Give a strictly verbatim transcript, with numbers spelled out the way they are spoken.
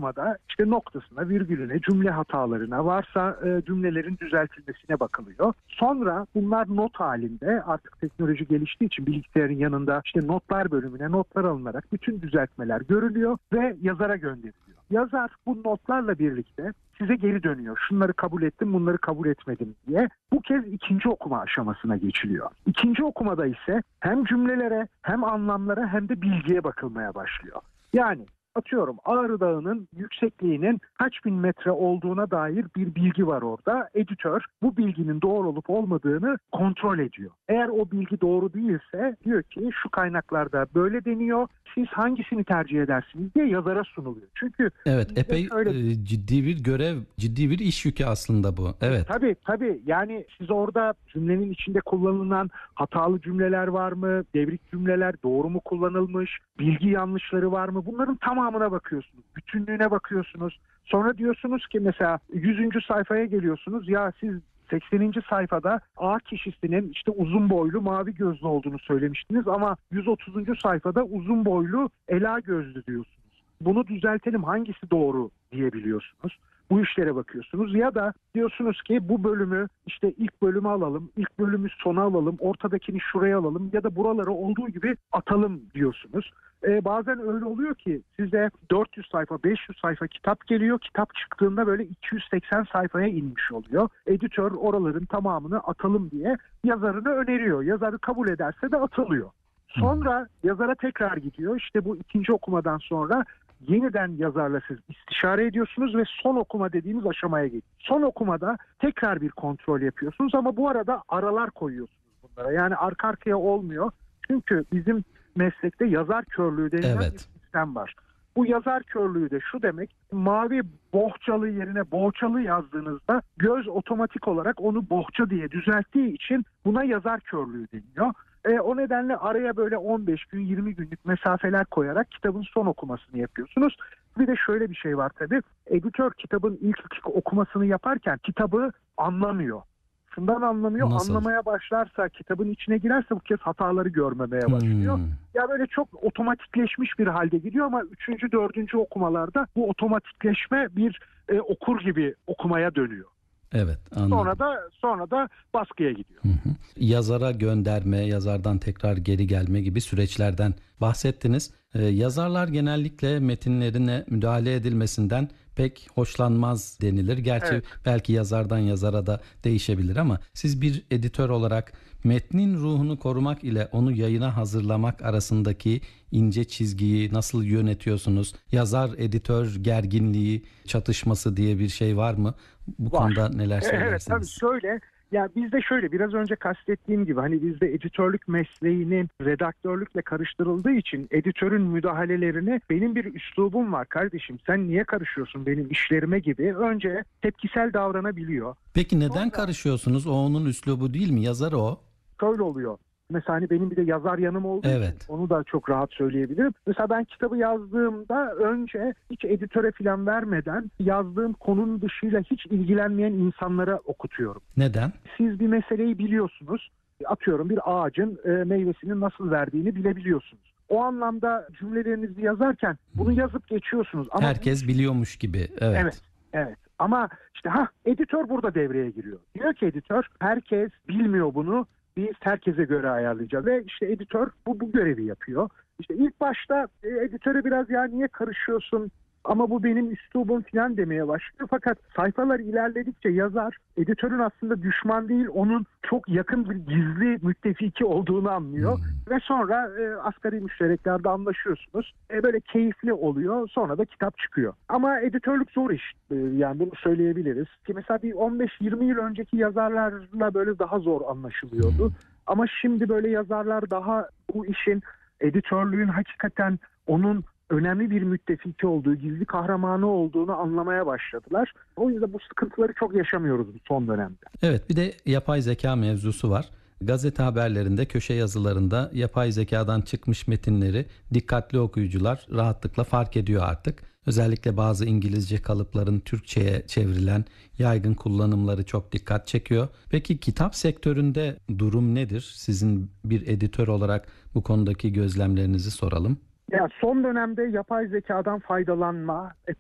okumada işte noktasına, virgülüne, cümle hatalarına, varsa e, cümlelerin düzeltilmesine bakılıyor. Sonra bunlar not halinde, artık teknoloji geliştiği için bilgisayarın yanında işte notlar bölümüne notlar alınarak bütün düzeltmeler görülüyor ve yazara gönderiliyor. Yazar bu notlarla birlikte size geri dönüyor. Şunları kabul ettim, bunları kabul etmedim diye. Bu kez ikinci okuma aşamasına geçiliyor. İkinci okumada ise hem cümlelere, hem anlamlara, hem de bilgiye bakılmaya başlıyor. Yani atıyorum Ağrı Dağı'nın yüksekliğinin kaç bin metre olduğuna dair bir bilgi var orada. Editör bu bilginin doğru olup olmadığını kontrol ediyor. Eğer o bilgi doğru değilse diyor ki şu kaynaklarda böyle deniyor. Siz hangisini tercih edersiniz diye yazara sunuluyor. Çünkü evet, epey şöyle... e, ciddi bir görev, ciddi bir iş yükü aslında bu. Evet. Tabii tabii. Yani siz orada cümlenin içinde kullanılan hatalı cümleler var mı? Devrik cümleler doğru mu kullanılmış? Bilgi yanlışları var mı? Bunların tamamına bakıyorsunuz. Bütünlüğüne bakıyorsunuz. Sonra diyorsunuz ki mesela yüzüncü sayfaya geliyorsunuz. Ya siz sekseninci sayfada A kişisinin işte uzun boylu, mavi gözlü olduğunu söylemiştiniz ama yüz otuzuncu sayfada uzun boylu, ela gözlü diyorsunuz. Bunu düzeltelim, hangisi doğru diyebiliyorsunuz. Bu işlere bakıyorsunuz ya da diyorsunuz ki bu bölümü işte ilk bölümü alalım, ilk bölümü sona alalım, ortadakini şuraya alalım ya da buraları olduğu gibi atalım diyorsunuz. Ee, bazen öyle oluyor ki size dört yüz sayfa, beş yüz sayfa kitap geliyor. Kitap çıktığında böyle iki yüz seksen sayfaya inmiş oluyor. Editör oraların tamamını atalım diye yazarını öneriyor. Yazarı kabul ederse de atılıyor. Sonra yazara tekrar gidiyor. İşte bu ikinci okumadan sonra yeniden yazarla siz istişare ediyorsunuz ve son okuma dediğimiz aşamaya geçiyor. Son okumada tekrar bir kontrol yapıyorsunuz ama bu arada aralar koyuyorsunuz bunlara. Yani arka arkaya olmuyor. Çünkü bizim meslekte yazar körlüğü denilen evet. bir sistem var. Bu yazar körlüğü de şu demek: mavi bohçalı yerine bohçalı yazdığınızda göz otomatik olarak onu bohça diye düzelttiği için buna yazar körlüğü deniyor. E, o nedenle araya böyle on beş gün, yirmi günlük mesafeler koyarak kitabın son okumasını yapıyorsunuz. Bir de şöyle bir şey var tabii. Editör kitabın ilk iki okumasını yaparken kitabı anlamıyor. Şundan anlamıyor. Nasıl? Anlamaya başlarsa, kitabın içine girerse bu kez hataları görmemeye başlıyor. Hmm. Ya böyle çok otomatikleşmiş bir halde gidiyor ama üçüncü, dördüncü okumalarda bu otomatikleşme bir e, okur gibi okumaya dönüyor. Evet, anladım. Sonra da sonra da baskıya gidiyor. Hı hı. Yazara gönderme, yazardan tekrar geri gelme gibi süreçlerden bahsettiniz. Ee, yazarlar genellikle metinlerine müdahale edilmesinden pek hoşlanmaz denilir. Gerçi evet. belki yazardan yazara da değişebilir ama siz bir editör olarak metnin ruhunu korumak ile onu yayına hazırlamak arasındaki ince çizgiyi nasıl yönetiyorsunuz? Yazar editör gerginliği, çatışması diye bir şey var mı? Bu var. Konuda neler söylersiniz? Evet, tabii şöyle. Ya bizde şöyle, biraz önce kastettiğim gibi hani bizde editörlük mesleğinin redaktörlükle karıştırıldığı için editörün müdahalelerine benim bir üslubum var kardeşim, sen niye karışıyorsun benim işlerime gibi önce tepkisel davranabiliyor. Peki neden Sonra, karışıyorsunuz? O onun üslubu değil mi? Yazar o. Şöyle oluyor. Mesela hani benim bir de yazar yanım olduğu evet. için onu da çok rahat söyleyebilirim. Mesela ben kitabı yazdığımda önce hiç editöre falan vermeden yazdığım konunun dışıyla hiç ilgilenmeyen insanlara okutuyorum. Neden? Siz bir meseleyi biliyorsunuz. Atıyorum bir ağacın e, meyvesini nasıl verdiğini bilebiliyorsunuz. O anlamda cümlelerinizi yazarken bunu yazıp geçiyorsunuz. Ama herkes bu, biliyormuş gibi. Evet. Evet. Evet. Ama işte ha editör burada devreye giriyor. Diyor ki editör, herkes bilmiyor bunu. Biz herkese göre ayarlayacağız ve işte editör bu bu görevi yapıyor. İşte ilk başta e, editöre biraz ya niye karışıyorsun ama bu benim üslubum falan demeye başlıyor. Fakat sayfalar ilerledikçe yazar editörün aslında düşman değil, onun çok yakın bir gizli müttefiki olduğunu anlıyor. Hmm. Ve sonra e, asgari müştereklerde anlaşıyorsunuz. E, böyle keyifli oluyor. Sonra da kitap çıkıyor. Ama editörlük zor iş. E, yani bunu söyleyebiliriz. Ki mesela bir on beş yirmi yıl önceki yazarlarla böyle daha zor anlaşılıyordu. Hmm. Ama şimdi böyle yazarlar daha bu işin, editörlüğün hakikaten onun önemli bir müttefiki olduğu, gizli kahramanı olduğunu anlamaya başladılar. O yüzden bu sıkıntıları çok yaşamıyoruz bu son dönemde. Evet, bir de yapay zeka mevzusu var. Gazete haberlerinde, köşe yazılarında yapay zekadan çıkmış metinleri dikkatli okuyucular rahatlıkla fark ediyor artık. Özellikle bazı İngilizce kalıpların Türkçe'ye çevrilen yaygın kullanımları çok dikkat çekiyor. Peki kitap sektöründe durum nedir? Sizin bir editör olarak bu konudaki gözlemlerinizi soralım. Ya son dönemde yapay zekadan faydalanma,